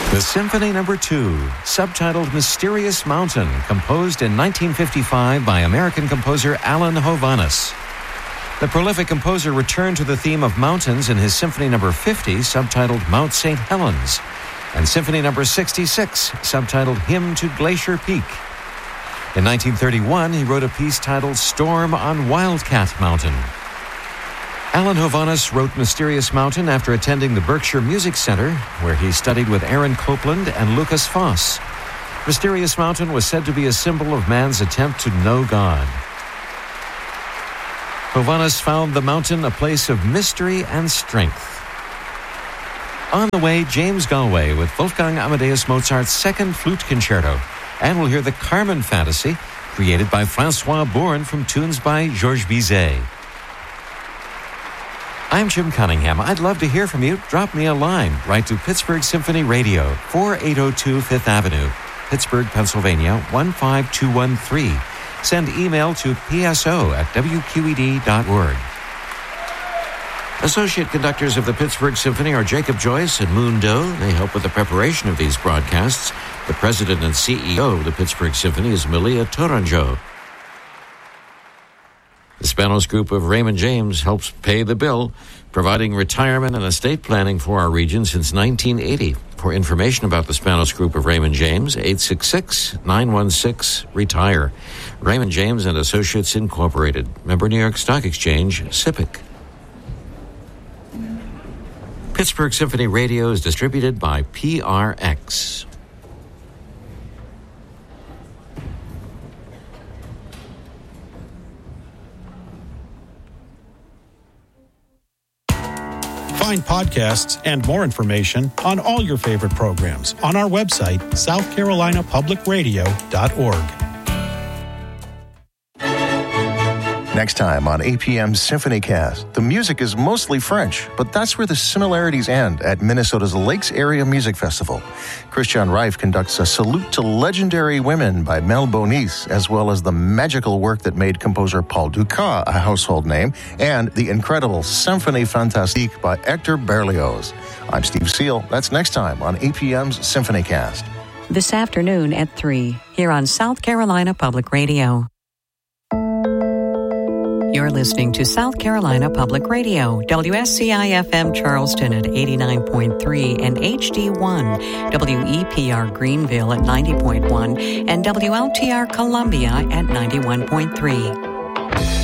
The Symphony No. 2, subtitled Mysterious Mountain, composed in 1955 by American composer Alan Hovhaness. The prolific composer returned to the theme of mountains in his Symphony No. 50, subtitled Mount St. Helens, and Symphony No. 66, subtitled Hymn to Glacier Peak. In 1931, he wrote a piece titled Storm on Wildcat Mountain. Alan Hovhaness wrote Mysterious Mountain after attending the Berkshire Music Center, where he studied with Aaron Copland and Lucas Foss. Mysterious Mountain was said to be a symbol of man's attempt to know God. Hovhaness found the mountain a place of mystery and strength. On the way, James Galway with Wolfgang Amadeus Mozart's Second Flute Concerto, and we'll hear the Carmen Fantasy, created by Francois Bourne from tunes by Georges Bizet. I'm Jim Cunningham. I'd love to hear from you. Drop me a line. Write to Pittsburgh Symphony Radio, 4802 Fifth Avenue, Pittsburgh, Pennsylvania, 15213. Send email to pso@wqed.org. Associate conductors of the Pittsburgh Symphony are Jacob Joyce and Moon Doe. They help with the preparation of these broadcasts. The president and CEO of the Pittsburgh Symphony is Malia Tourangeau. The Spanos Group of Raymond James helps pay the bill, providing retirement and estate planning for our region since 1980. For information about the Spanos Group of Raymond James, 866-916-RETIRE. Raymond James and Associates Incorporated. Member New York Stock Exchange, SIPC. Pittsburgh Symphony Radio is distributed by PRX. Find podcasts and more information on all your favorite programs on our website, southcarolinapublicradio.org. Next time on APM's SymphonyCast, the music is mostly French, but that's where the similarities end at Minnesota's Lakes Area Music Festival. Christian Reif conducts a salute to legendary women by Mel Bonis, as well as the magical work that made composer Paul Dukas a household name, and the incredible Symphonie Fantastique by Hector Berlioz. I'm Steve Seal. That's next time on APM's SymphonyCast. This afternoon at 3, here on South Carolina Public Radio. You're listening to South Carolina Public Radio, WSCI-FM Charleston at 89.3 and HD1, WEPR Greenville at 90.1, and WLTR Columbia at 91.3.